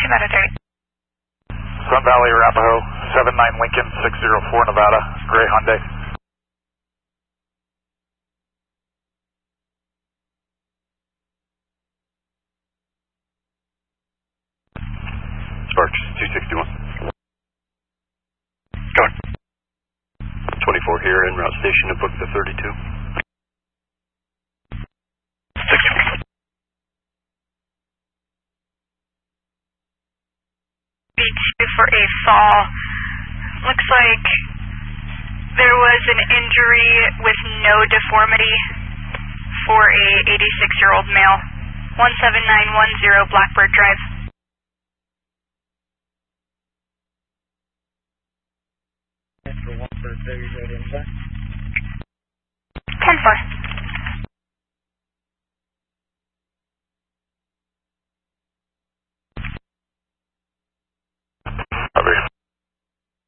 Nevada 30. Sun Valley, Arapahoe, 79 Lincoln, 604 Nevada, gray Hyundai. Sparks, 261. Go on. 24 here, en route station to book the 32. 60. B2 for a fall. Looks like there was an injury with no deformity for a 86-year-old male. 17910 Blackbird Drive. 10-4.